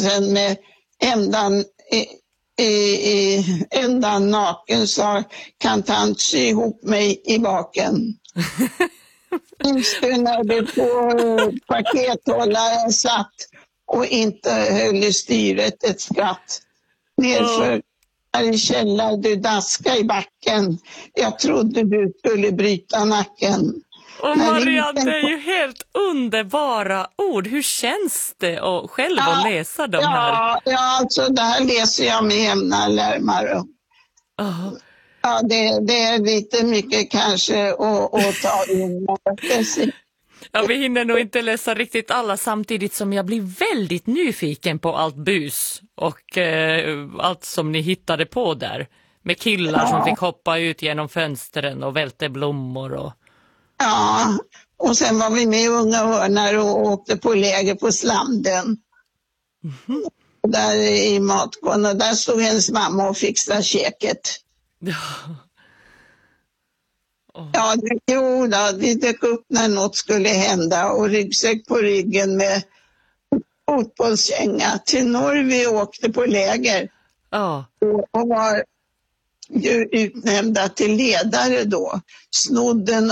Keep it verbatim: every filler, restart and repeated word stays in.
sen med ändan, i, i, ändan naken sa kan tant sy ihop mig i baken. Minns du när du på pakethållaren satt och inte höll i styret ett skratt? Nerför i källaren, du daskade i backen. Jag trodde du skulle bryta nacken. Och Marianne, det är ju helt underbara ord. Hur känns det att själv ja, att läsa de här? Ja, ja, alltså det här läser jag med jämna lärmare. Uh. Ja, det, det är lite mycket kanske att, att ta in. Ja, vi hinner nog inte läsa riktigt alla samtidigt som jag blir väldigt nyfiken på allt bus och eh, allt som ni hittade på där. Med killar ja. som fick hoppa ut genom fönstren och välte blommor och... Ja, och sen var vi med Unga Örnar och åkte på läger på Slanden. Mm-hmm. Där i matgården, och där stod hennes mamma och fixade käket. Ja. Oh. Ja, det, jo då, det dök upp när något skulle hända och ryggsäck på ryggen med fotbollskänga. Till Norge åkte på läger oh. och var ju utnämnda till ledare då. Snodden